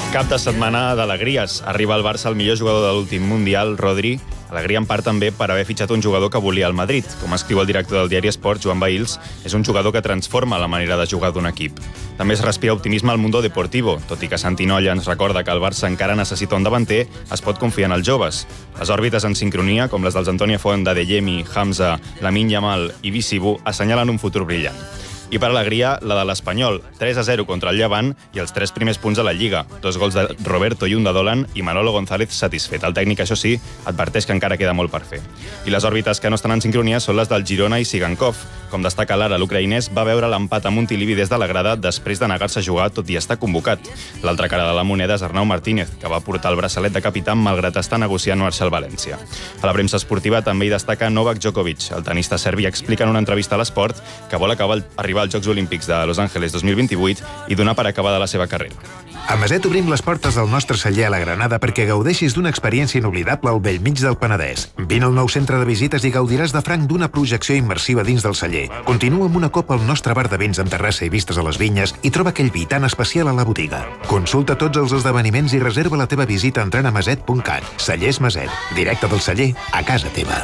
Cap de setmana d'alegries. Arriba al Barça el millor jugador de l'últim Mundial, Rodri. Alegria en part també per haver fitxat un jugador que volia el Madrid. Com escriu el director del diari Sport, Joan Bahils, és un jugador que transforma la manera de jugar d'un equip. També es respira optimisme al Mundo Deportivo. Tot i que Santi Nolla ens recorda que el Barça encara necessita un davanter, es pot confiar en els joves. Les òrbites en sincronia, com les dels Antonio Fonda, Adeyemi, Hamza, Lamine Yamal i Bisibu, assenyalen un futur brillant. I per alegria, la de l'Espanyol, 3-0 contra el Llevant i els 3 primers punts de la Lliga. 2 gols de Roberto i un de Dolan i Manolo González satisfet. El tècnic, això sí, adverteix que encara queda molt per fer. I les òrbites que no estan en sincronia són les del Girona i Sigankov. Com destaca l'ara, l'ucraïnès va veure l'empat a Montilivi des de la grada després de negar-se a jugar, tot i estar convocat. L'altra cara de la moneda és Arnau Martínez, que va portar el braçalet de capità malgrat estar negociant marxar al València. A la premsa esportiva també hi destaca Novak Djokovic. El tenista serbi explica en una entrevista a l'Esport que vol arribar als Jocs Olímpics de Los Angeles 2028 i donar per acabada la seva carrera. A Maset obrim les portes del nostre celler a la Granada perquè gaudeixis d'una experiència inoblidable al bellmig del Penedès. Vine al nou centre de visites i gaudiràs de franc d'una projecció immersiva dins del celler. Continua amb una copa al nostre bar de vins amb terrassa i vistes a les vinyes i troba aquell vi tan especial a la botiga. Consulta tots els esdeveniments i reserva la teva visita entrant a maset.cat. Cellers Maset, directe del celler a casa teva.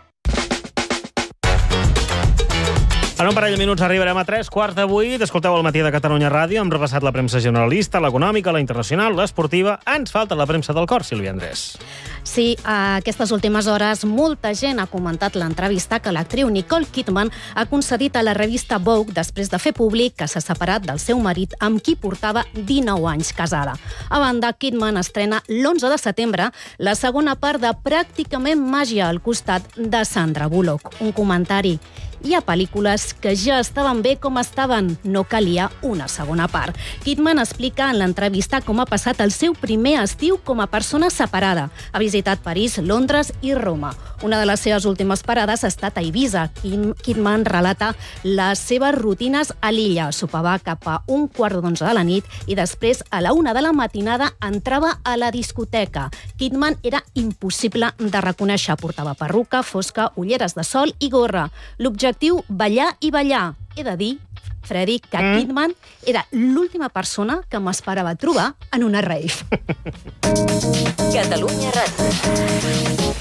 En un parell de minuts arribarem a 7:45. Escolteu el Matí de Catalunya Ràdio. Hem repassat la premsa generalista, l'econòmica, la internacional, l'esportiva. Ens falta la premsa del cor, Sílvia Andrés. Sí, a aquestes últimes hores molta gent ha comentat l'entrevista que l'actriu Nicole Kidman ha concedit a la revista Vogue després de fer públic que s'ha separat del seu marit amb qui portava 19 anys casada. A banda, Kidman estrena l'11 de setembre la segona part de Pràcticament màgia al costat de Sandra Bullock. Un comentari: hi ha pel·lícules que ja estaven bé com estaven, no calia una segona part. Kidman explica en l'entrevista com ha passat el seu primer estiu com a persona separada. Ha visitat París, Londres i Roma. Una de les seves últimes parades ha estat a Eivissa. Kidman relata les seves rutines a l'illa. Sopava cap a 11:15 de la nit i després, a la 1 de la matinada, entrava a la discoteca. Kidman era impossible de reconèixer. Portava perruca, fosca, ulleres de sol i gorra. L'objectiu, ballar i ballar. He de dir, Freddy, que Kidman era l'última persona que m'esperava trobar en una rave. Catalunya Ràdio.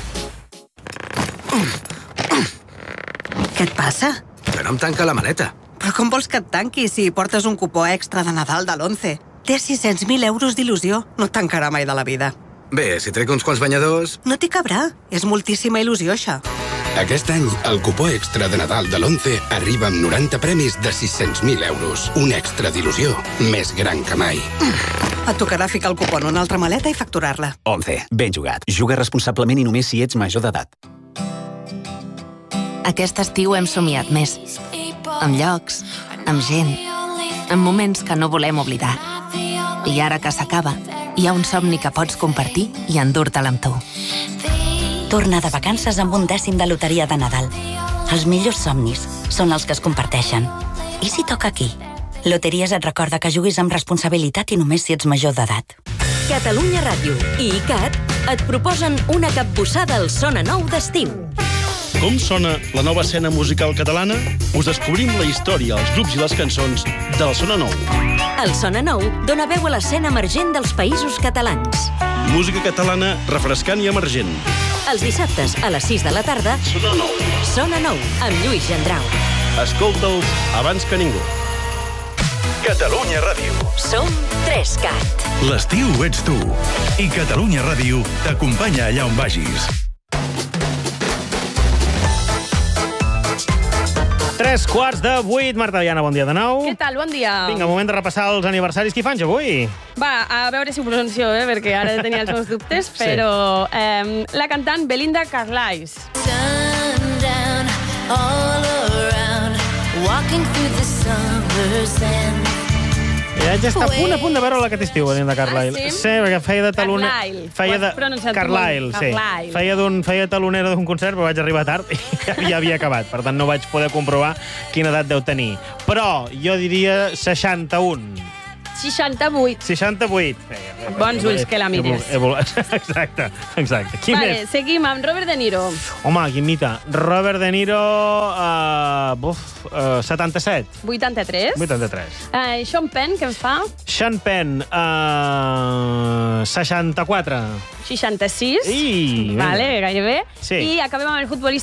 Què et passa? Que no em tanca la maleta. Però com vols que et tanqui si portes un cupó extra de Nadal de l'11? Té 600.000 euros d'il·lusió. No et tancarà mai de la vida. Bé, si trec uns quants banyadors... No t'hi cabrà. És moltíssima il·lusió, això. Aquest any, el cupó extra de Nadal de l'11 arriba amb 90 premis de 600.000 euros. Un extra d'il·lusió més gran que mai. Et tocarà ficar el cupó en una altra maleta i facturar-la. 11. Ben jugat. Juga responsablement i només si ets major d'edat. Aquest estiu hem somiat més. Amb llocs, amb gent, amb moments que no volem oblidar. I ara que s'acaba, hi ha un somni que pots compartir i endur-te'l amb tu. Torna de vacances amb un dècim de loteria de Nadal. Els millors somnis són els que es comparteixen. I si toca aquí? Loteries et recorda que juguis amb responsabilitat i només si ets major d'edat. Catalunya Ràdio i ICAT et proposen una capbussada al Sona Nou d'estiu. Com sona la nova escena musical catalana? Us descobrim la història, els grups i les cançons del Sona Nou. El Sona Nou dona veu a l'escena emergent dels països catalans. Música catalana refrescant i emergent. Els dissabtes a les 6 de la tarda, Sona Nou. Sona Nou, amb Lluís Gendrau. Escolta'ls abans que ningú. Catalunya Ràdio. Som 3CAT. L'estiu ets tu. I Catalunya Ràdio t'acompanya allà on vagis. 7:45. Marta Diana, bon dia de nou. Què tal? Bon dia. Vinga, moment de repassar els aniversaris. Qui fan avui? Va, a veure si ho pronuncio bé, perquè ara tenia els meus dubtes, però la cantant Belinda Carlisle. Sundown, all around, walking through the summer sand. Ja està a punt de veure-la aquest estiu, Belinda Carlisle. Ah, sí? Sí, perquè feia de talonera... Carlisle. Sí. Feia talonera d'un concert, però vaig arribar tard i ja havia acabat. Per tant, no vaig poder comprovar quina edat deu tenir. Però jo diria 61. 68. 68. Bons ulls que la mires. Exacte. Qui Vale, més? seguim amb Robert De Niro. Home, qui imita? Robert De Niro... 77. 83. 83. Sean Penn, què en fa? Sean Penn, 64. 66. I... Vale, gairebé. Sí. I acabem amb el futbolista